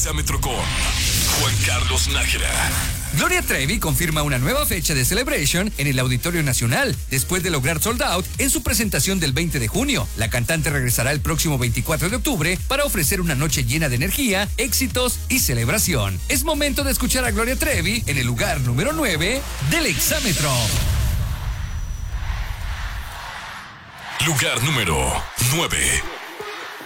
Exámetro con Juan Carlos Nájera. Gloria Trevi confirma una nueva fecha de Celebration en el Auditorio Nacional, después de lograr sold out en su presentación del 20 de junio. La cantante regresará el próximo 24 de octubre para ofrecer una noche llena de energía, éxitos y celebración. Es momento de escuchar a Gloria Trevi en el lugar número 9 del Exámetro. Lugar número 9.